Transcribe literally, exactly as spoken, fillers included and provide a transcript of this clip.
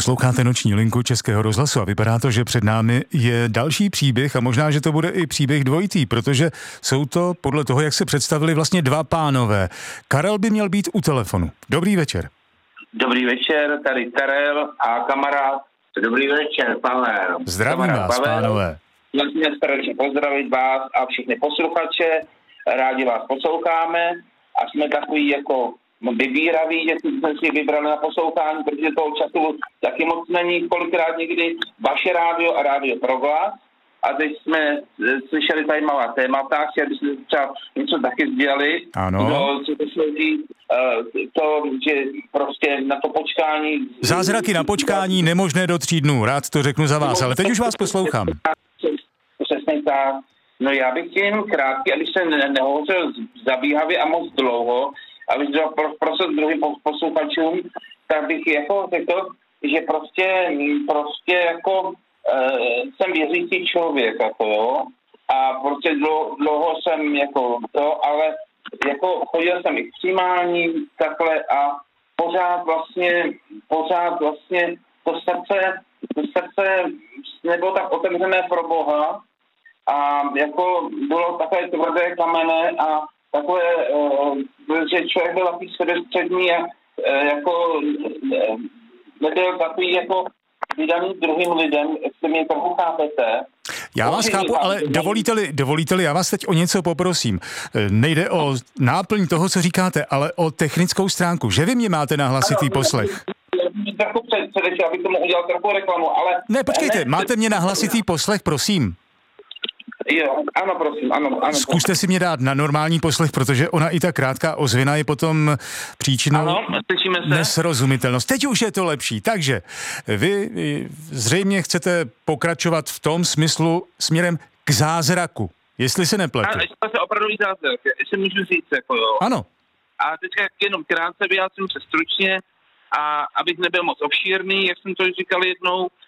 Posloucháte Noční linku Českého rozhlasu a vypadá to, že před námi je další příběh a možná, že to bude i příběh dvojitý, protože jsou to podle toho, jak se představili, vlastně dva pánové. Karel by měl být u telefonu. Dobrý večer. Dobrý večer, tady Karel a kamarád. Dobrý večer, Pavel. Zdravím kamarád vás, Pavel. Pánové. Musíme srdečně pozdravit vás a všechny posluchače. Rádi vás posloucháme a jsme takový jako vybíraví, že jsme si vybrali na poslouchání, protože toho času taky moc není, kolikrát někdy vaše rádio a rádio Proglas. A teď jsme slyšeli zajímavá témata, chtěli bychom třeba něco taky sdělit. Ano. No, co to složí, to, že prostě na to počkání... Zázraky na počkání, nemožné do tří dnů, rád to řeknu za vás, ale teď už vás poslouchám. Přesně tak. No já bych jen krátký, aby se ne- nehovořil zabíhavě a moc dlouho, abych dal pro, prostor druhým posluchačům, tak bych jako řekl, že prostě, prostě jako e, jsem věřící člověk, jako jo, a prostě dlouho, dlouho jsem jako to, ale jako chodil jsem i k přijímání takhle a pořád vlastně, pořád vlastně to srdce, to srdce nebylo tak otevřené pro Boha a jako bylo takové tvrdé kamene a takové, že člověk byl takový sebestřední a jako nebyl takový jako vydaný druhým lidem, jestli mě tomu chápete. Já vás chápu, ale dovolíte-li, dovolíte-li, já vás teď o něco poprosím. Nejde o náplň toho, co říkáte, ale o technickou stránku. Že vy mě máte na hlasitý poslech? Trochu především, abych tomu udělal trochu reklamu, ale... Ne, počkejte, máte mě na hlasitý poslech, prosím. Jo, ano, prosím, ano, ano. Zkuste si mě dát na normální poslech, protože ona i ta krátká ozvěna je potom příčinou ano, slyšíme se. Nesrozumitelnost. Teď už je to lepší. Takže vy zřejmě chcete pokračovat v tom smyslu směrem k zázraku, jestli se nepletu. A to se opravdový zázrak, jestli můžu říct, jako jo. Ano. A teďka jenom krátce vyjádřím se stručně a abych nebyl moc obšírný, jak jsem to říkal jednou,